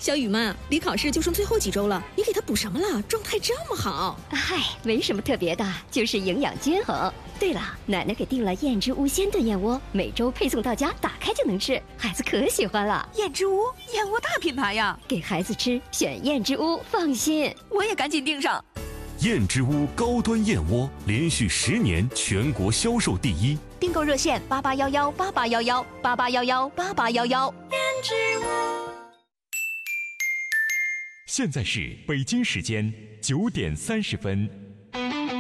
小雨妈，离考试就剩最后几周了，你给他补什么了？状态这么好。 嗨，没什么特别的，就是营养均衡。对了，奶奶给订了燕之屋鲜炖燕窝，每周配送到家，打开就能吃，孩子可喜欢了。 燕之屋燕窝大品牌呀， 给孩子吃选燕之屋，放心。 我也赶紧订上。 燕之屋高端燕窝连续10年全国销售第1， 订购热线8811881188118811。燕之屋。 现在是北京时间9点30分。